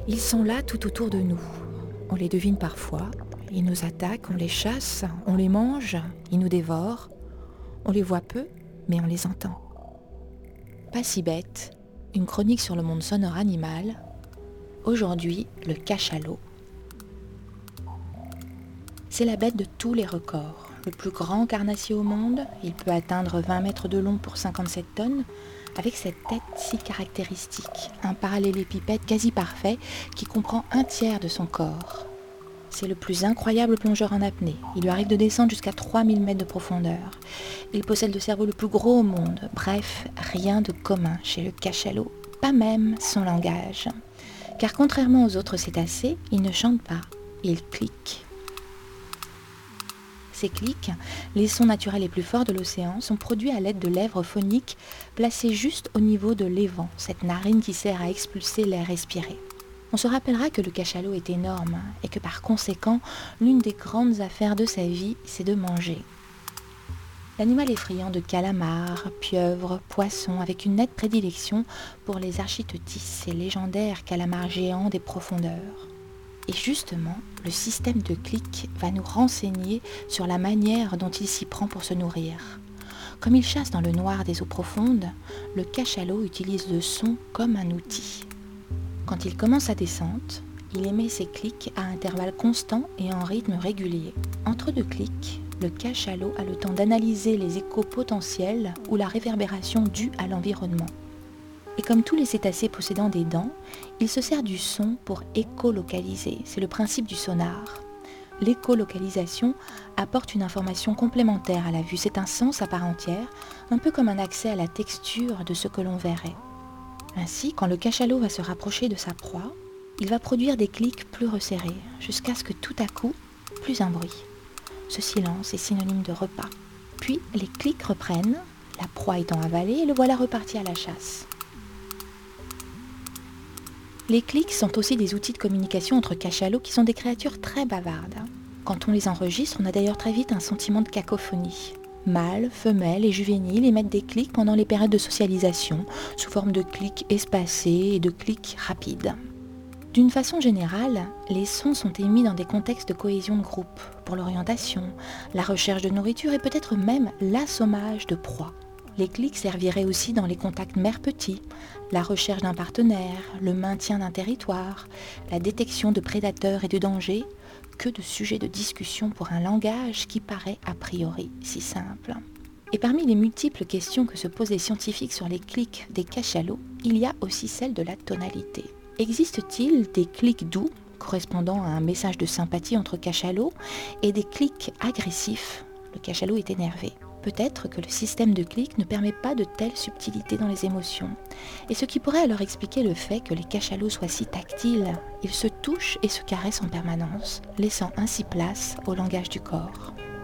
Ils sont là tout autour de nous. On les devine parfois. Ils nous attaquent, on les chasse, on les mange, ils nous dévorent. On les voit peu, mais on les entend. Pas si bête, une chronique sur le monde sonore animal. Aujourd'hui, le cachalot. C'est la bête de tous les records. Le plus grand carnassier au monde, il peut atteindre 20 mètres de long pour 57 tonnes, avec cette tête si caractéristique, un parallélépipède quasi parfait qui comprend un tiers de son corps. C'est le plus incroyable plongeur en apnée. Il lui arrive de descendre jusqu'à 3000 mètres de profondeur. Il possède le cerveau le plus gros au monde. Bref, rien de commun chez le cachalot, pas même son langage. Car contrairement aux autres cétacés, il ne chante pas, il clique. Ces clics, les sons naturels les plus forts de l'océan, sont produits à l'aide de lèvres phoniques placées juste au niveau de l'évent, cette narine qui sert à expulser l'air respiré. On se rappellera que le cachalot est énorme et que par conséquent, l'une des grandes affaires de sa vie, c'est de manger. L'animal est friand de calamars, pieuvres, poissons, avec une nette prédilection pour les architeuthis, ces légendaires calamars géants des profondeurs. Et justement, le système de clics va nous renseigner sur la manière dont il s'y prend pour se nourrir. Comme il chasse dans le noir des eaux profondes, le cachalot utilise le son comme un outil. Quand il commence sa descente, il émet ses clics à intervalles constants et en rythme régulier. Entre deux clics, le cachalot a le temps d'analyser les échos potentiels ou la réverbération due à l'environnement. Et comme tous les cétacés possédant des dents, il se sert du son pour écolocaliser. C'est le principe du sonar. L'écolocalisation apporte une information complémentaire à la vue. C'est un sens à part entière, un peu comme un accès à la texture de ce que l'on verrait. Ainsi, quand le cachalot va se rapprocher de sa proie, il va produire des clics plus resserrés, jusqu'à ce que tout à coup, plus un bruit. Ce silence est synonyme de repas. Puis, les clics reprennent, la proie étant avalée, et le voilà reparti à la chasse. Les clics sont aussi des outils de communication entre cachalots qui sont des créatures très bavardes. Quand on les enregistre, on a d'ailleurs très vite un sentiment de cacophonie. Mâles, femelles et juvéniles émettent des clics pendant les périodes de socialisation, sous forme de clics espacés et de clics rapides. D'une façon générale, les sons sont émis dans des contextes de cohésion de groupe, pour l'orientation, la recherche de nourriture et peut-être même l'assommage de proies. Les clics serviraient aussi dans les contacts mère-petit, la recherche d'un partenaire, le maintien d'un territoire, la détection de prédateurs et de dangers, que de sujets de discussion pour un langage qui paraît a priori si simple. Et parmi les multiples questions que se posent les scientifiques sur les clics des cachalots, il y a aussi celle de la tonalité. Existe-t-il des clics doux, correspondant à un message de sympathie entre cachalots, et des clics agressifs? Le cachalot est énervé. Peut-être que le système de clics ne permet pas de telles subtilités dans les émotions, et ce qui pourrait alors expliquer le fait que les cachalots soient si tactiles. Ils se touchent et se caressent en permanence, laissant ainsi place au langage du corps.